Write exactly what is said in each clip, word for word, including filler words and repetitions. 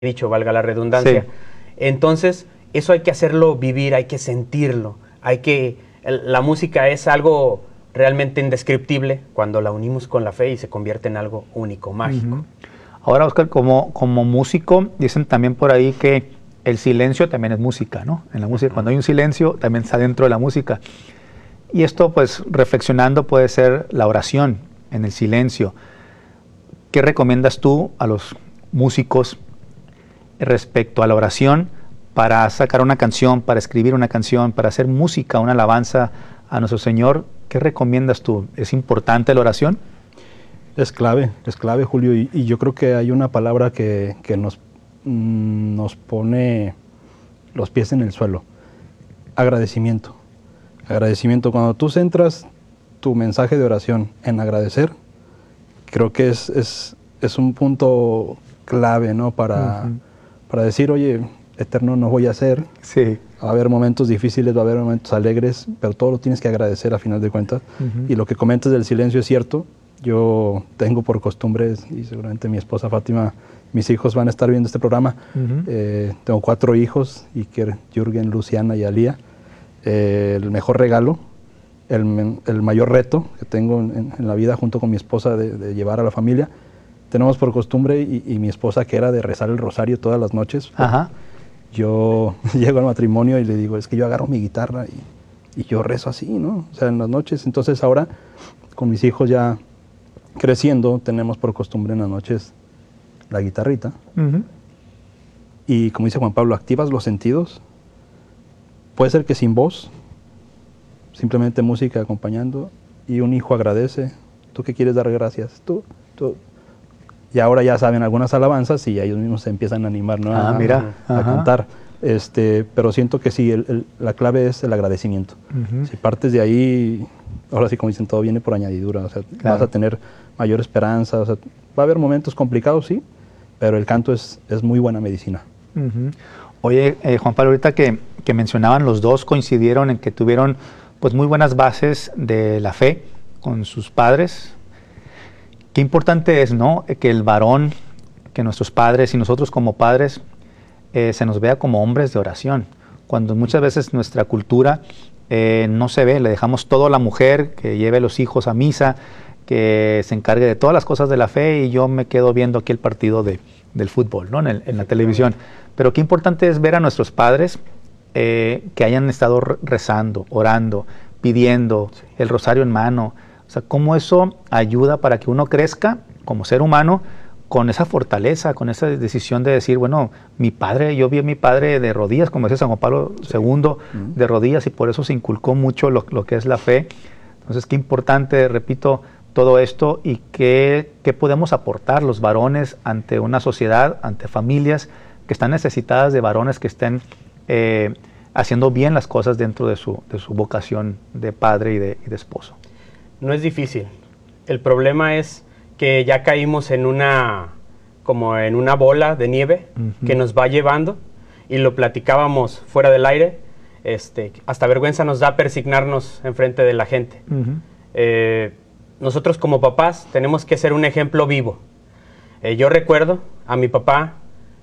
dicho, valga la redundancia. Sí. Entonces, eso hay que hacerlo vivir, hay que sentirlo, hay que... La música es algo realmente indescriptible cuando la unimos con la fe y se convierte en algo único, mágico. Uh-huh. Ahora, Oscar, como, como músico, dicen también por ahí que el silencio también es música, ¿no? En la música, uh-huh. Cuando hay un silencio, también está dentro de la música. Y esto, pues, reflexionando, puede ser la oración en el silencio. ¿Qué recomiendas tú a los músicos respecto a la oración para sacar una canción, para escribir una canción, para hacer música, una alabanza a nuestro Señor? ¿Qué recomiendas tú? ¿Es importante la oración? Es clave, es clave, Julio, y, y yo creo que hay una palabra que, que nos, mm, nos pone los pies en el suelo. Agradecimiento. Agradecimiento. Cuando tú centras tu mensaje de oración en agradecer, creo que es, es, es un punto clave, ¿no? Para, uh-huh. para decir, oye, eterno no voy a ser. Sí. Va a haber momentos difíciles, va a haber momentos alegres, pero todo lo tienes que agradecer a final de cuentas. Uh-huh. Y lo que comentas del silencio es cierto. Yo tengo por costumbre, y seguramente mi esposa Fátima, mis hijos van a estar viendo este programa. Uh-huh. eh, tengo cuatro hijos, Iker, Jürgen, Luciana y Alía. Eh, el mejor regalo, el, el mayor reto que tengo en, en la vida junto con mi esposa de, de llevar a la familia. Tenemos por costumbre, y, y mi esposa que era de rezar el rosario todas las noches. Ajá. Yo llego al matrimonio y le digo, es que yo agarro mi guitarra y, y yo rezo así, ¿no? O sea, en las noches. Entonces ahora, con mis hijos ya creciendo, tenemos por costumbre en las noches la guitarrita. Uh-huh. Y como dice Juan Pablo, activas los sentidos. Puede ser que sin voz, simplemente música acompañando, y un hijo agradece. ¿Tú qué quieres dar gracias? Tú, tú. Y ahora ya saben algunas alabanzas y ellos mismos se empiezan a animar, ¿no? Ah, a, mira. a, a cantar. Este, pero siento que sí, el, el, la clave es el agradecimiento. Uh-huh. Si partes de ahí, ahora sí, como dicen, todo viene por añadidura. O sea, claro. Vas a tener mayor esperanza. O sea, va a haber momentos complicados, sí, pero el canto es, es muy buena medicina. Uh-huh. Oye, eh, Juan Pablo, ahorita que, que mencionaban, los dos coincidieron en que tuvieron pues muy buenas bases de la fe con sus padres. Qué importante es, ¿no?, que el varón, que nuestros padres y nosotros como padres eh, se nos vea como hombres de oración. Cuando muchas veces nuestra cultura eh, no se ve, le dejamos todo a la mujer, que lleve a los hijos a misa, que se encargue de todas las cosas de la fe, y yo me quedo viendo aquí el partido de, del fútbol, ¿no?, en, el, en la televisión. Pero qué importante es ver a nuestros padres eh, que hayan estado rezando, orando, pidiendo, sí. el rosario en mano. O sea, cómo eso ayuda para que uno crezca como ser humano con esa fortaleza, con esa decisión de decir, bueno, mi padre, yo vi a mi padre de rodillas, como decía San Juan Pablo segundo, uh-huh. de rodillas, y por eso se inculcó mucho lo, lo que es la fe. Entonces, qué importante, repito, todo esto, y qué, qué podemos aportar los varones ante una sociedad, ante familias que están necesitadas de varones que estén eh, haciendo bien las cosas dentro de su, de su vocación de padre y de, y de esposo. No es difícil. El problema es que ya caímos en una, como en una bola de nieve uh-huh. que nos va llevando, y lo platicábamos fuera del aire, este, hasta vergüenza nos da persignarnos enfrente de la gente. Uh-huh. Eh, nosotros como papás tenemos que ser un ejemplo vivo. Eh, yo recuerdo a mi papá,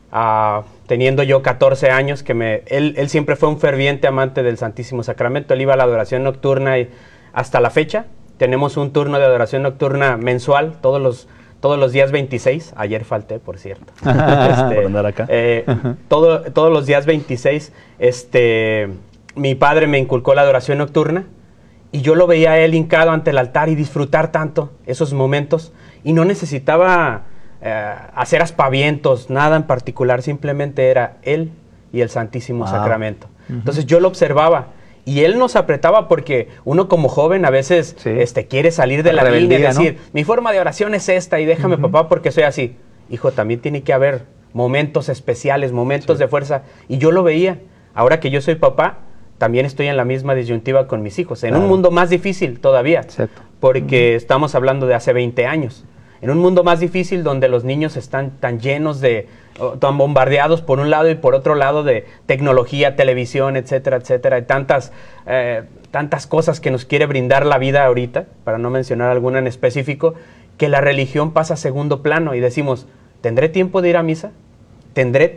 uh, teniendo yo catorce años, que me, él, él siempre fue un ferviente amante del Santísimo Sacramento. Él iba a la adoración nocturna, y hasta la fecha tenemos un turno de adoración nocturna mensual, todos los, todos los días veintiséis. Ayer falté, por cierto. este, por andar acá. Eh, todo, todos los días veintiséis, este, mi padre me inculcó la adoración nocturna, y yo lo veía a él hincado ante el altar y disfrutar tanto esos momentos, y no necesitaba eh, hacer aspavientos, nada en particular, simplemente era él y el Santísimo wow. Sacramento. Uh-huh. Entonces yo lo observaba, y él nos apretaba, porque uno como joven a veces sí. este, quiere salir de la, la línea y decir, ¿no?, mi forma de oración es esta, y déjame uh-huh. papá porque soy así. Hijo, también tiene que haber momentos especiales, momentos sí. de fuerza, y yo lo veía. Ahora que yo soy papá, también estoy en la misma disyuntiva con mis hijos, en claro. un mundo más difícil todavía, exacto. porque uh-huh. estamos hablando de hace veinte años, en un mundo más difícil donde los niños están tan llenos de, tan bombardeados por un lado y por otro lado de tecnología, televisión, etcétera, etcétera, y tantas, eh, tantas cosas que nos quiere brindar la vida ahorita, para no mencionar alguna en específico, que la religión pasa a segundo plano, y decimos, ¿tendré tiempo de ir a misa? tendré